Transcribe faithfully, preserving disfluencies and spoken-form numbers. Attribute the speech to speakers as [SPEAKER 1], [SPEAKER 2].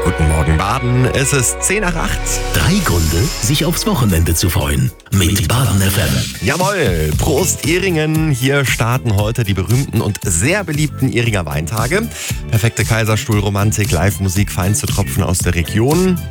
[SPEAKER 1] Guten Morgen, Baden. Es ist zehn nach acht.
[SPEAKER 2] Drei Gründe, sich aufs Wochenende zu freuen. Mit Baden F M.
[SPEAKER 1] Jawohl, Prost Ehringen. Hier starten heute die berühmten und sehr beliebten Ehringer Weintage. Perfekte Kaiserstuhlromantik, Live-Musik, feinste Tropfen aus der Region.